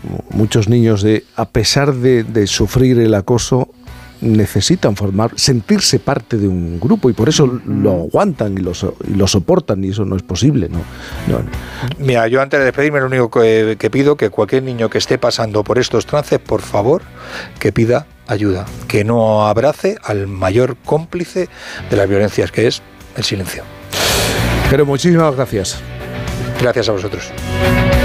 muchos niños, a pesar de sufrir el acoso, necesitan sentirse parte de un grupo, y por eso lo aguantan y lo soportan, y eso no es posible, ¿no? Mira, yo antes de despedirme, lo único que pido, que cualquier niño que esté pasando por estos trances, por favor, que pida ayuda, que no abrace al mayor cómplice de las violencias, que es el silencio. Pero muchísimas gracias. Gracias a vosotros.